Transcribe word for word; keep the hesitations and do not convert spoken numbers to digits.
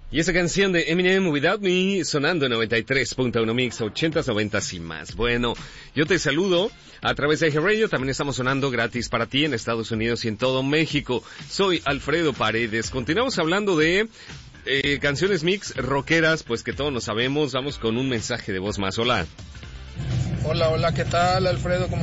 Y esa canción de Eminem, Without Me, sonando en noventa y tres punto uno Mix, ochentas, noventas y más. Bueno, yo te saludo a través de Eje Radio, también estamos sonando gratis para ti en Estados Unidos y en todo México. Soy Alfredo Paredes. Continuamos hablando de eh, canciones mix rockeras, pues que todos lo sabemos. Vamos con un mensaje de voz más. Hola. Hola, hola, ¿qué tal, Alfredo? ¿Cómo